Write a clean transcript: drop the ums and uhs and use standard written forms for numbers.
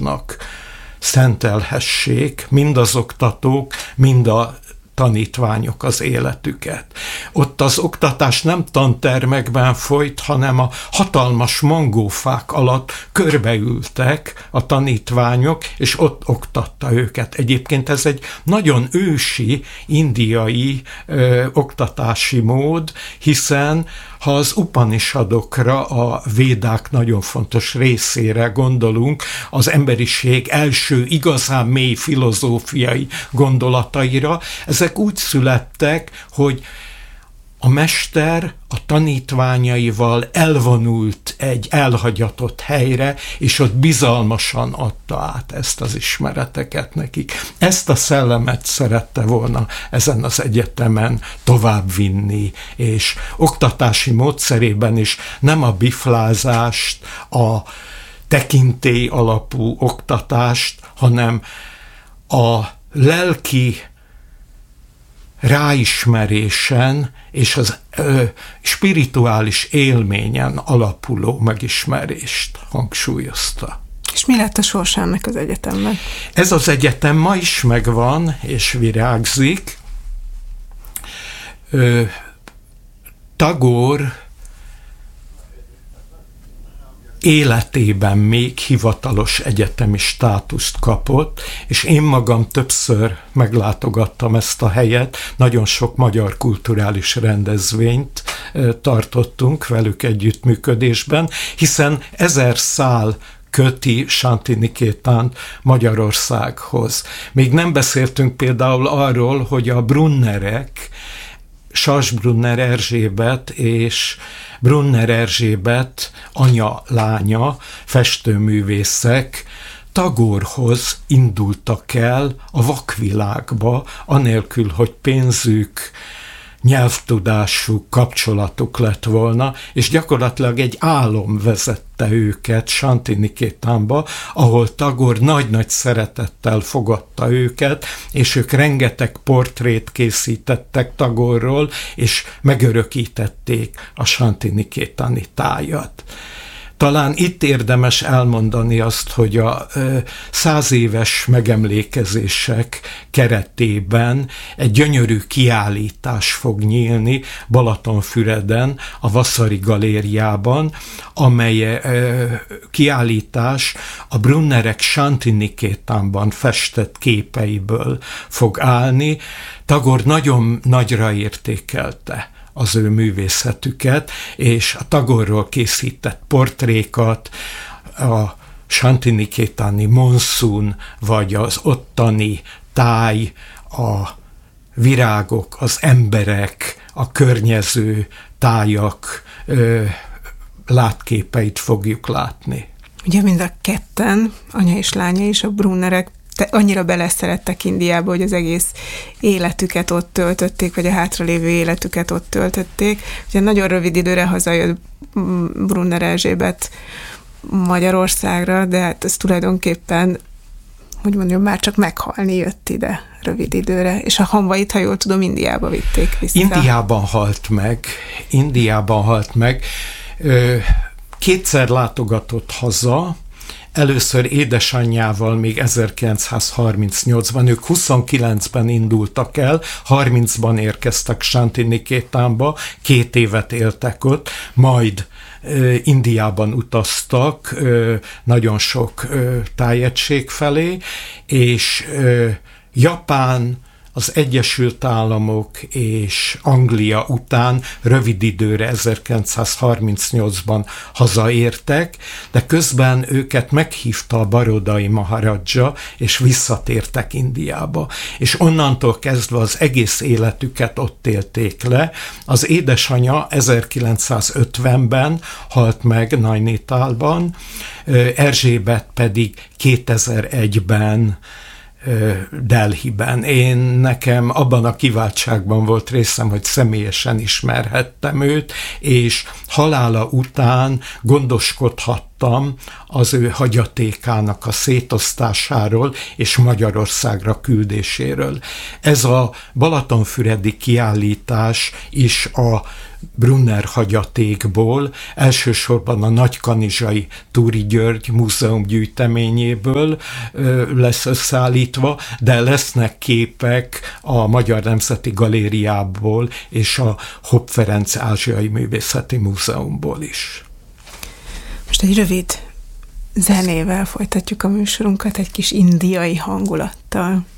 oktatásnak szentelhessék mind az oktatók, mind a tanítványok az életüket. Ott az oktatás nem tantermekben folyt, hanem a hatalmas mangófák alatt körbeültek a tanítványok, és ott oktatta őket. Egyébként ez egy nagyon ősi indiai oktatási mód, hiszen ha az Upanishadokra, a védák nagyon fontos részére gondolunk, az emberiség első igazán mély filozófiai gondolataira, ezek úgy születtek, hogy a mester a tanítványaival elvonult egy elhagyatott helyre, és ott bizalmasan adta át ezt az ismereteket nekik. Ezt a szellemet szerette volna ezen az egyetemen továbbvinni, és oktatási módszerében is nem a biflázást, a tekintély alapú oktatást, hanem a lelki ráismerésen és az spirituális élményen alapuló megismerést hangsúlyozta. És mi lett a sorsa ennek az egyetemben? Ez az egyetem ma is megvan, és virágzik. Tagore életében még hivatalos egyetemi státuszt kapott, és én magam többször meglátogattam ezt a helyet, nagyon sok magyar kulturális rendezvényt tartottunk velük együttműködésben, hiszen 1000 szál köti Santinikétánt Magyarországhoz. Még nem beszéltünk például arról, hogy a Brunnerek, Sas-Brunner Erzsébet és Brunner Erzsébet anya-lánya, festőművészek Tagorehoz indultak el a vakvilágba, anélkül, hogy pénzük, nyelvtudásuk, kapcsolatuk lett volna, és gyakorlatilag egy álom vezette őket Santinikétánba, ahol Tagore nagy-nagy szeretettel fogadta őket, és ők rengeteg portrét készítettek Tagore-ról, és megörökítették a santinikétáni tájat. Talán itt érdemes elmondani azt, hogy a 100 éves megemlékezések keretében egy gyönyörű kiállítás fog nyílni Balatonfüreden, a Vasari Galériában, amely kiállítás a Brunnerek Santinikétánban festett képeiből fog állni. Tagore nagyon nagyra értékelte az ő művészetüket, és a Tagore-ról készített portrékat, a santinikétáni monszun, vagy az ottani táj, a virágok, az emberek, a környező tájak látképeit fogjuk látni. Ugye mind a ketten, anya és lánya is, a Brunnerek annyira beleszerettek Indiába, hogy az egész életüket ott töltötték, vagy a hátralévő életüket ott töltötték. Ugye nagyon rövid időre hazajött Brunner Erzsébet Magyarországra, de hát ez tulajdonképpen, hogy mondjam, már csak meghalni jött ide rövid időre, és a hamvait, ha jól tudom, Indiába vitték vissza. Indiában halt meg. Kétszer látogatott haza, először édesanyjával még 1938-ban, ők 29-ben indultak el, 30-ban érkeztek Santinikétánba, 2 évet éltek ott, majd Indiában utaztak nagyon sok tájegység felé, és Japán, az Egyesült Államok és Anglia után rövid időre 1938-ban hazaértek, de közben őket meghívta a barodai Maharaja, és visszatértek Indiába. És onnantól kezdve az egész életüket ott élték le. Az édesanyja 1950-ben halt meg Nainitalban, Erzsébet pedig 2001-ben Delhiben. Nekem abban a kiváltságban volt részem, hogy személyesen ismerhettem őt, és halála után gondoskodhattam az ő hagyatékának a szétosztásáról és Magyarországra küldéséről. Ez a balatonfüredi kiállítás is a Brunner hagyatékból, elsősorban a Nagykanizsai Túri György Múzeum gyűjteményéből lesz összeállítva, de lesznek képek a Magyar Nemzeti Galériából és a Hopp Ferenc Ázsiai Művészeti Múzeumból is. Most egy rövid zenével folytatjuk a műsorunkat, egy kis indiai hangulattal.